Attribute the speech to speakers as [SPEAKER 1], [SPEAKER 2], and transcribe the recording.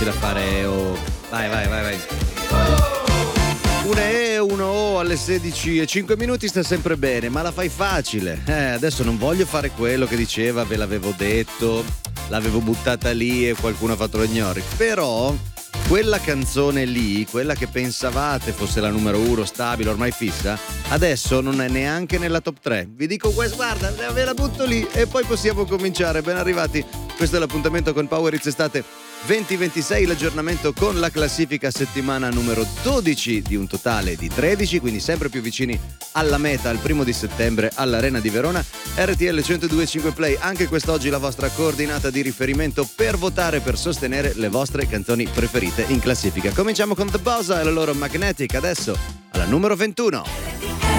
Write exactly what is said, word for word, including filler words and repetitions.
[SPEAKER 1] da fare oh. Vai, vai, vai, vai. Una E, uno O alle sedici e cinque minuti sta sempre bene, ma la fai facile. Eh, adesso non voglio fare quello che diceva, ve l'avevo detto, l'avevo buttata lì e qualcuno ha fatto lo gnori. Però quella canzone lì, quella che pensavate fosse la numero uno stabile, ormai fissa, adesso non è neanche nella top tre. Vi dico questo, guarda, ve la butto lì e poi possiamo cominciare. Ben arrivati, questo è l'appuntamento con Power Hits Estate venti ventisei, l'aggiornamento con la classifica settimana numero dodici di un totale di tredici, quindi sempre più vicini alla meta, al primo di settembre all'Arena di Verona. R T L centodue e cinque Play, anche quest'oggi la vostra coordinata di riferimento per votare, per sostenere le vostre canzoni preferite in classifica. Cominciamo con The Bossa e la loro Magnetic, adesso alla numero ventuno.